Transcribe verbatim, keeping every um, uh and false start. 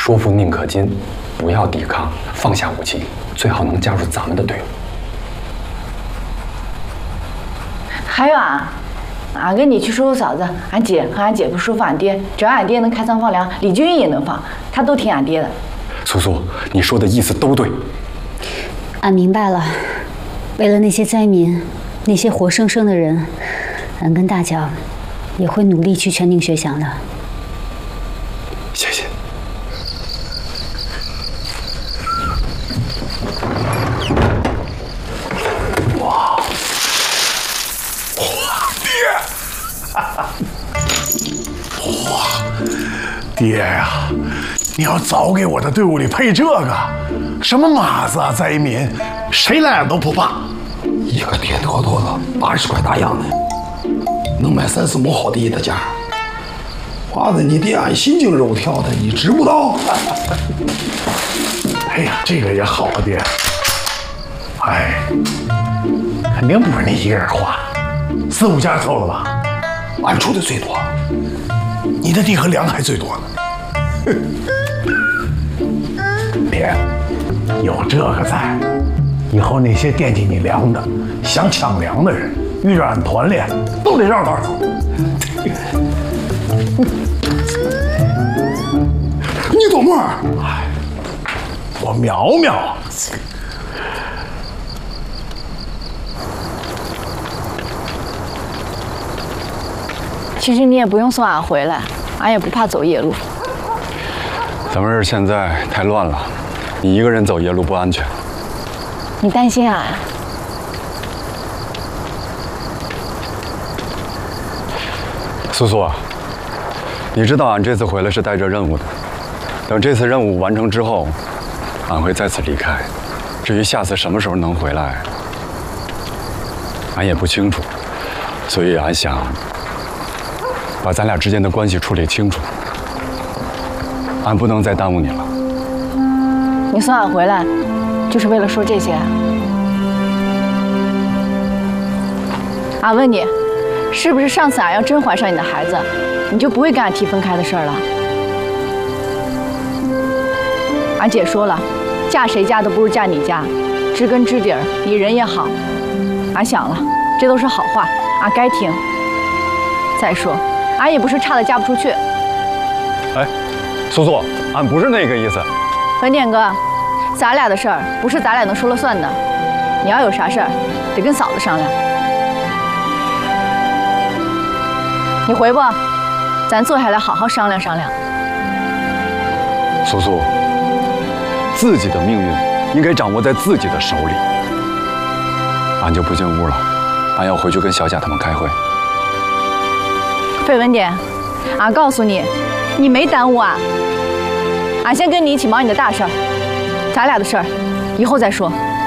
说服宁可金，不要抵抗，放下武器，最好能加入咱们的队伍。 还有啊，俺跟你去说说嫂子，俺姐和俺姐夫说服俺爹，只要俺爹能开仓放粮，李俊也能放，他都听俺爹的。 苏苏，你说的意思都对。 俺明白了，为了那些灾民，那些活生生的人，俺跟大脚也会努力去全宁学祥的。 谢谢。哇！ 哇，爹！哇，爹呀！你要早给我的队伍里配这个，什么马子啊、灾民，谁来都不怕。 一个铁坨坨的八十块大洋呢，能买三四亩好地的价。花的你爹俺心惊肉跳的，你知不道？ 哎呀，这个也好啊，爹。哎，肯定不是你一个人花，四五家凑了吧？ 俺出的最多， 你的地和粮还最多呢。爹，有这个在，以后那些惦记你粮的、想抢粮的人，遇着俺团练，都得绕道走。 你多么？ 哎，我苗苗。 其实你也不用送俺回来，俺也不怕走夜路。 咱们这现在太乱了，你一个人走夜路不安全。 你担心俺？ 苏苏，你知道俺这次回来是带着任务的，等这次任务完成之后，俺会再次离开。至于下次什么时候能回来，俺也不清楚，所以俺想把咱俩之间的关系处理清楚。俺不能再耽误你了。 你送俺回来，就是为了说这些啊？俺问你，是不是上次俺要真怀上你的孩子，你就不会跟俺提分开的事儿了？俺姐说了，嫁谁家都不如嫁你家，知根知底儿，你人也好。俺想了，这都是好话，俺该听。再说，俺也不是差的嫁不出去。 哎，苏苏，俺不是那个意思。 文典哥，咱俩的事儿不是咱俩能说了算的，你要有啥事儿，得跟嫂子商量。你回不？咱坐下来好好商量商量。 苏苏，自己的命运应该掌握在自己的手里。俺就不进屋了，俺要回去跟小贾他们开会。 费文典，俺告诉你，你没耽误俺。俺先跟你一起忙你的大事儿，咱俩的事儿以后再说。